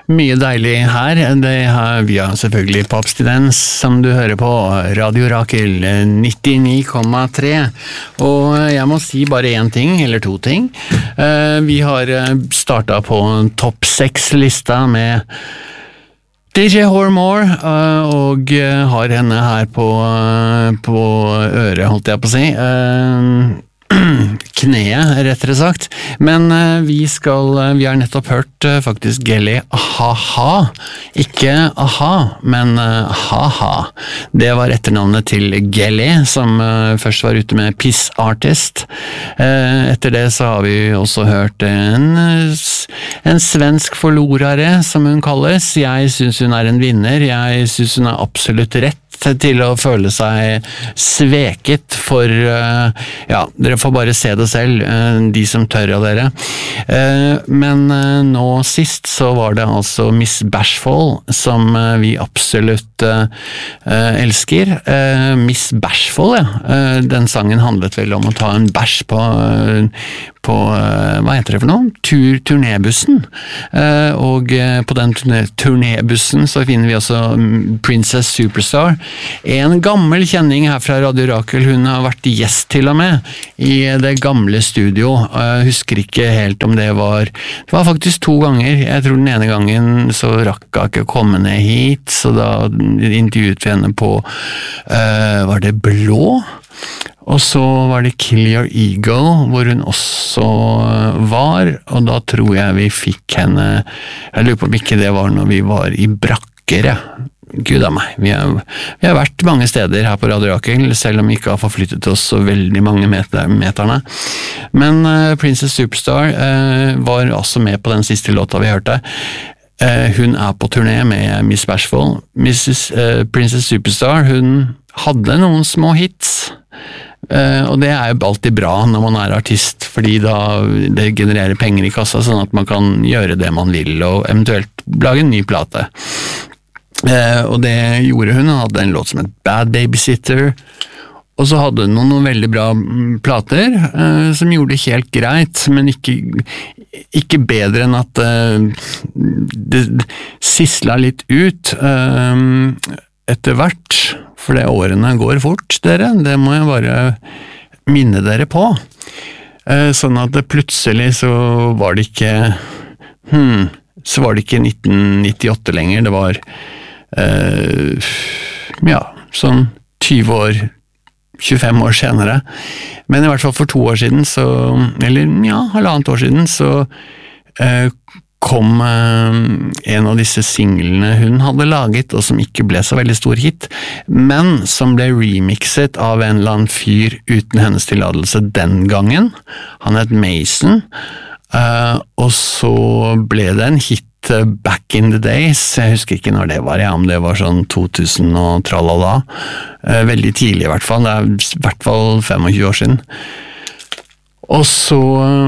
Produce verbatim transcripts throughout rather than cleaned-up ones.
Mye deilig her. Det har vi har selvfølgelig på abstinens, som du hører på Radio Rakel nittini komma tre. Og jeg må si bare en ting, eller to ting. Vi har startet på topp seks lista med D J Hormore, og har henne her på, på øret, holdt jeg på å si. Kneet, rettere sagt. Men uh, vi skal, uh, vi har nettopp hørt uh, faktisk Gelly Ha-Ha. Ikke Aha, men uh, Ha-Ha. Det var etternavnet til Gelly, som uh, først var ute med Piss Artist. Uh, etter det så har vi også hørt en, en svensk forlorare, som hun kalles. Jeg synes hun er en vinner. Jeg synes hun er absolutt rett til å føle seg sveket for, ja, dere får bare se det selv, de som tør av dere. Men nå sist så var det altså Miss Bashful, som vi absolutt elsker. Miss Bashful, ja. Den sangen handlet vel om å ta en bæsj på, på, hva heter det for noe? Tur, turnébussen. Og på den turnébussen så finner vi også Princess Superstar. En gammel kjenning her fra Radio Rakel, hun har vært gjest til og med i det gamle studio. Jeg husker ikke helt om det var, det var faktisk to ganger. Jeg tror den ene gangen så rakk jeg ikke komme ned hit, så da intervjuet vi henne på, uh, var det Blå? Og så var det Kill Your Ego, hvor hun også var, og da tror jeg vi fikk henne, jeg lurer på om ikke det var når vi var i Brakker, ja. Gud av meg, vi har, vi har vært mange steder her på Radio Rakel, selv om vi ikke har forflyttet oss så veldig mange meter, meterne. Men uh, Princess Superstar uh, var også med på den siste låta vi hørte. Uh, hun er på turné med Miss Bashful. Missus Uh, Princess Superstar, hun hadde noen små hits, uh, og det er jo alltid bra når man er artist, fordi da det genererer penger i kassa, sånn at man kan gjøre det man vil, og eventuelt lage en ny plate. Uh, og det gjorde hun. Hun hadde en låt som het Bad Babysitter, og så hadde hun noen, noen veldig bra plater uh, som gjorde det helt greit, men ikke, ikke bedre enn at uh, det, det sisla litt ut uh, etter hvert, for det årene går fort, dere, det må jeg bare minne dere på. Uh, sånn at det plutselig så var det ikke hmm, så var det ikke nitten nittiåtte lenger, det var Uh, ja, sånn tyve år, tjuefem år senere. Men i hvert fall for to år siden, så, eller ja, halvannet år siden, så uh, kom uh, en av disse singlene hun hadde laget, og som ikke ble så veldig stor hit, men som ble remixet av en eller annen fyr uten hennes tilladelse den gangen. Han het Mason, uh, og så ble det en hit back in the days, jeg husker ikke når det var, ja, om det var sånn to tusen og tralala, eh, veldig tidlig i hvert fall, det er i hvert fall tjuefem år siden. Og så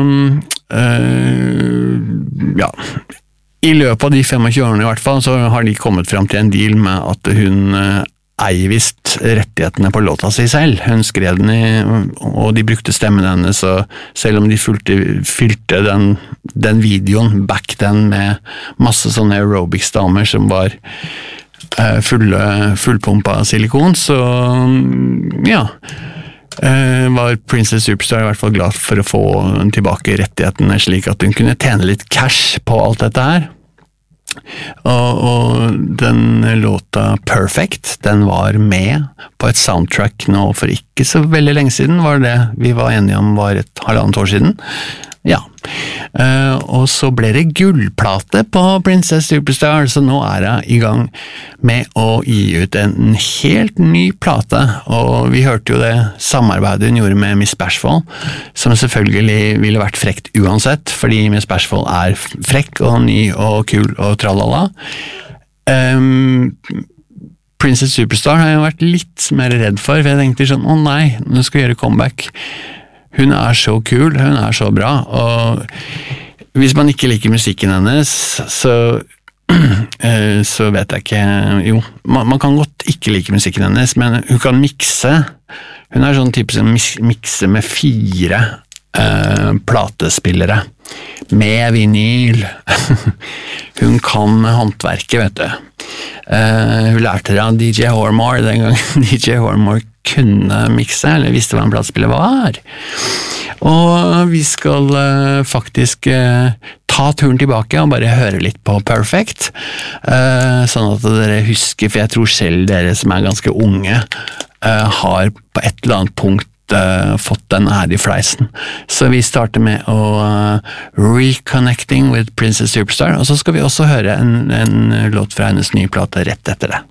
eh, ja, i løpet av de tjuefem årene i hvert fall, så har de kommet frem til en deal med at hun eh, eier visst rettighetene på låta si selv. Hun skrev den i, og de brukte stemmen hennes, så selv om de fylte, fylte den, den videoen back then med masse sånne aerobics-damer som var uh, fulle, fullpumpa silikon, så ja, uh, var Princess Superstar i hvert fall glad for å få tilbake rettighetene, slik at hun kunne tjene litt cash på alt dette her. Og, og den låta Perfect, den var med på et soundtrack nå for ikke så veldig lenge siden, var det vi var enige om var et halvannet år siden. Ja, uh, og så ble det gullplate på Princess Superstar, så nå er jeg i gang med å gi ut en helt ny plate, og vi hørte jo det samarbeidet hun gjorde med Miss Bashful, som selvfølgelig ville vært frekt uansett, fordi Miss Bashful er frekk og ny og kul og tralala. Um, Princess Superstar har jeg vært litt mer redd for, for jeg tenkte sånn, å nei, nå skal jeg gjøre comeback. Hun er så kul, hun er så bra, og hvis man ikke liker musikken hennes, så, så vet jeg ikke, jo, man, man kan godt ikke like musikken hennes, men hun kan mikse, hun er sånn type som mikse med fire uh, platespillere. med vinyl. Hun kan håndverket, vet du. Uh, hun lærte det av D J Hormore den gangen D J Hormore kunne mikse, eller visste hva en platespiller var. Og vi skal uh, faktisk uh, ta turen tilbake og bare høre litt på Perfect, uh, sånn at dere husker, for jeg tror selv dere som er ganske unge, uh, har på et eller annet punkt uh, fått den her i fleisen. Så vi starter med å uh, Reconnecting with Princess Superstar, og så skal vi også høre en, en låt fra hennes nye plate rett etter det.